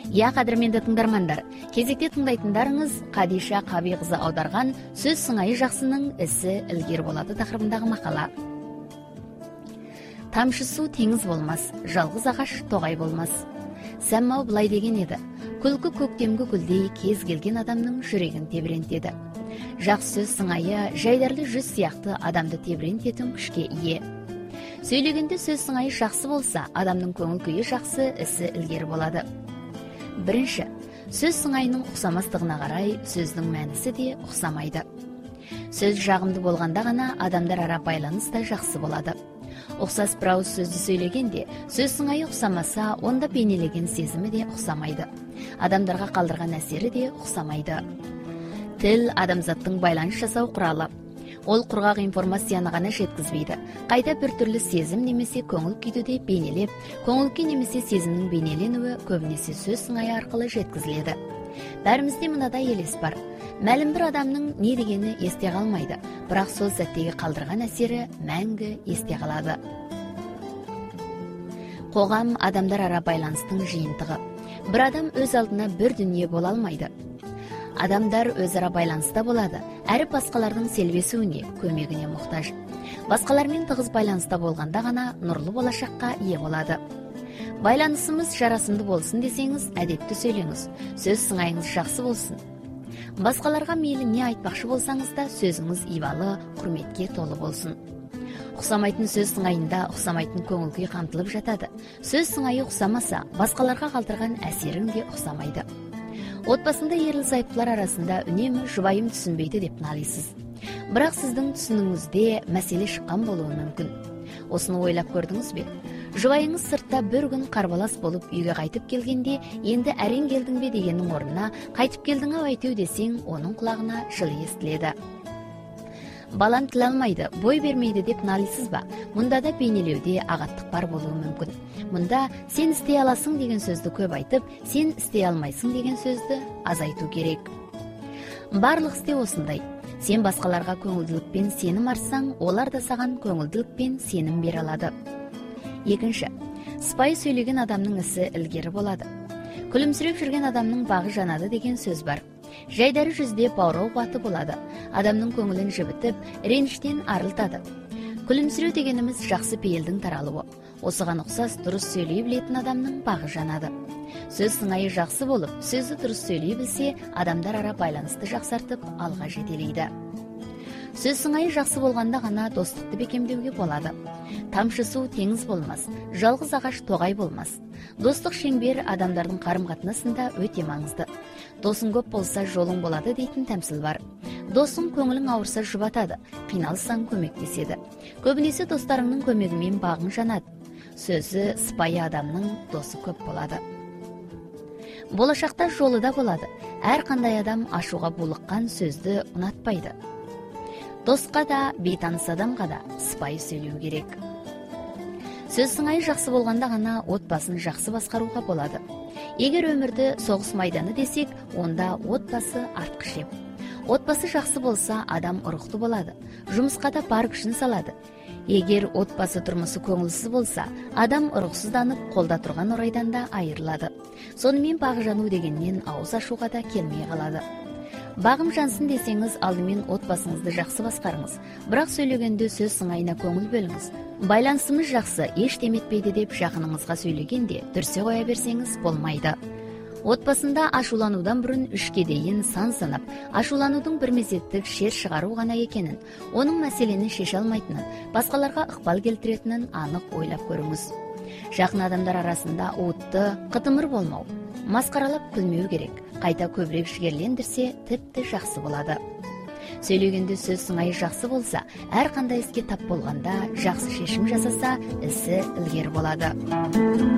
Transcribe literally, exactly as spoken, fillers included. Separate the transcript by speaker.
Speaker 1: Я кадірменді тыңдармандар, кезекте тыңдайтындарыңыз Қадиша Қабиқызы аударған сөз сыңайы жақсының ісі ілгер болады тақырыбындағы мақала. Тамшы су теңіз болмас, жалғыз ағаш тоғай болмас. Сәммау былай деген еді: күлкі көктемгі гүлдей кез келген адамның жүрегін тебірентеді. Жақсы сөз сыңайы жайдарлы жүз сияқты адамды тебірентетін күшке ие. Сөйлегенде сөз сыңайы жақсы болса, адамның көңіл күйі жақсы, ісі ілгері болады. Бірінші, сөз сыңайының ұқсамастығына қарай сөздің мәнісі де ұқсамайды. Сөз жағымды болғанда ғана адамдар ара байланыс та жақсы болады. Ұқсас бір ауыз сөзді сөйлегенде сөз сыңайы ұқсамаса, онда бейнелеген сезімі де ұқсамайды. Адамдарға қалдырған әсері де ұқсамайды. Тіл адамзаттың байланыс жасау құралы. Ол құрғақ информацияны ғана жеткізбейді. Қайта бір түрлі сезім немесе көңіл күйді де бейнелеп, көңіл күй немесе сезімнің бейнеленуі көбінесе сөз сыңайы арқылы жеткізіледі. Бәрімізде мынадай елес бар. Мәлім бір адамның не дегені есте қалмайды, бірақ сол сәттегі қалдырған әсері мәңгі есте қалады. Қоғам адамдар ара байланыстың жиынтығы. Бір адам өз алдына бір дүние бола алмайды. Адамдар өзара байланыста болады, әрі басқалардың селбесуіне, көмегіне мұқтаж. Басқалармен тығыз байланыста болғанда ғана нұрлы болашаққа ие болады. Байланысымыз жарасымды болсын десеңіз, әдепті сөйлеңіз, сөз сыңайыңыз жақсы болсын. Басқаларға мейлі не айтпақшы болсаңыз да, сөзіңіз ибалы, құрметке толы болсын. Ұқсамайтын сөз сыңайында ұқсамайтын көңіл күй қамтылып жатады. Сөз сыңайы ұқсамаса, басқаларға қалдырған әсерің де ұқсамайды. Отбасында ерлі-зайыптылар арасында үнемі жұбайым түсінбейді деп налисыз. Бірақ сіздің түсінігіңізде мәселе шыққан болуы мүмкін. Осыны ойлап көрдіңіз бе? Жұбайыңыз сыртта бір күн қарбалас болып үйге қайтып келгенде, енді әрең келдің бе дегеннің орнына қайтып келдің-ау әйтеу десең, оның құлағына жылы естіледі. Балам тіл алмайды, бой бермейді деп налисыз ба? Мұнда да бейнелеуде ағаттық бар болуы мүмкін. Мұнда сен істей аласың деген сөзді көп айтып, сен істей алмайсың деген сөзді азайту керек. Барлық істе осындай. Сен басқаларға көңілділікпен сенім артсаң, олар да саған көңілділікпен сенім бере алады. Екінші, сыпайы сөйлеген адамның ісі ілгері болады. Күлімсіреп жүрген адамның бағы жанады деген сөз бар. Жайдары жүзде баурау қуаты болады. Адамның көңілін жібітіп, реніштен арылтады. Күлімсіреу дегеніміз жақсы пейілдің таралуы. Осыған ұқсас дұрыс сөйлей білетін адамның бағы жанады. Сөз сыңайы жақсы болып, сөзді дұрыс сөйлей білсе, адамдар ара байланысты жақсартып, алға жетелейді. Сөз сыңайы жақсы болғанда ғана достықты бекемдеуге болады. Тамшы су теңіз болмас, жалғыз ағаш тоғай болмас. Достық шеңбер адамдардың қарым-қатынасында өте маңызды. Досың көп болса жолың болады дейтін тәмсіл бар. Досың көңілің ауырса жұбатады, қиналсаң көмектеседі. Көбінесе достарыңның көмегімен бағың жанады. Сөзі сыпайы адамның досы көп болады. Болашақта жолы да болады. Әрқандай адам ашуға булыққан сөзді ұнатпайды. Досқа да, бейтаныс адамға да сыпайы сөйлеу керек. Сөз сыңайы жақсы болғанда ғана отбасын жақсы басқаруға болады. Егер өмірді соғыс майданы десек, онда отбасы артқы шеп. Отбасы жақсы болса, адам ұрықты болады. Жұмысқа да бар күшін салады. Егер отбасы тұрмысы көңілсіз болса, адам ұрықсызданып, қолда тұрған орайдан да айырылады. Сонымен бағы жану дегеннен ауыз ашуға да келмей қалады. Бағым жансын десеңіз, алдымен отбасыңызды жақсы басқарыңыз. Бірақ сөйлегенде сөз сыңайына көңіл бөліңіз. Байланысымыз жақсы, еш деметпейді деп жақыныңызға сөйлегенде дүрсе қоя берсеңіз болмайды. Отбасында ашуланудан бұрын үшке дейін сан санап, ашуланудың бір мезеттік шер шығару ғана екенін, оның мәселені шеше алмайтынын, басқаларға ықпал келтіретінін анық ойлап көріңіз. Жақын адамдар арасында уытты, қытымыр болмау, масқаралап күлмеу керек. Қайта көбірек жігерлендірсе, тіпті жақсы болады. Сөйлегенде сөз сыңайы жақсы болса, әрқандай іске тап болғанда жақсы шешім жасаса, ісі ілгері болады.